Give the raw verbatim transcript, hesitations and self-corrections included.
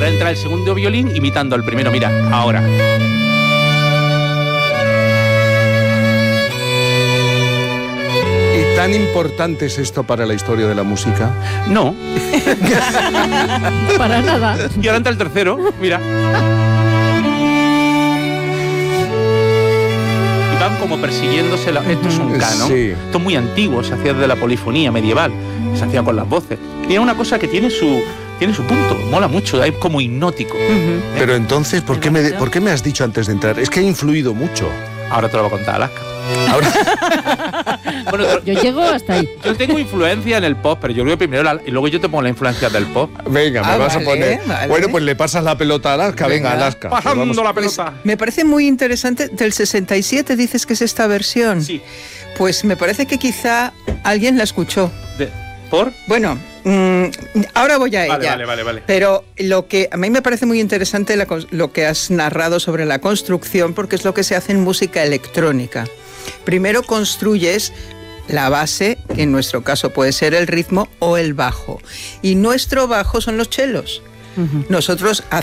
ahora entra el segundo violín imitando al primero. Mira, ahora. ¿Y tan importante es esto para la historia de la música? No. Para nada. Y ahora entra el tercero, mira. Y van como persiguiéndose. La... Esto es un canon. Sí. Esto es muy antiguo, se hacía de la polifonía medieval. Se hacía con las voces. Tiene una cosa que tiene su... Tiene su punto, mola mucho, es como hipnótico. Uh-huh. Pero entonces, ¿por qué, me, ¿por qué me has dicho antes de entrar? Es que ha influido mucho. Ahora te lo voy a contar, Alaska. Ahora... Bueno, Yo llego hasta ahí. yo tengo influencia en el pop, pero yo creo que primero la, y luego yo te pongo la influencia del pop. Venga, me Ah, vas vale, a poner... vale. Bueno, pues le pasas la pelota a Alaska. Venga, Venga. Alaska. Pasando Vamos- la Pues, pelota. me parece muy interesante. Del sesenta y siete dices que es esta versión. Sí. Pues me parece que quizá alguien la escuchó. De- ¿Por? Bueno, mmm, ahora voy a ella. Vale, vale, vale, vale. Pero lo que a mí me parece muy interesante la cons- lo que has narrado sobre la construcción, porque es lo que se hace en música electrónica. Primero construyes la base, que en nuestro caso puede ser el ritmo o el bajo. Y nuestro bajo son los chelos. Uh-huh. Nosotros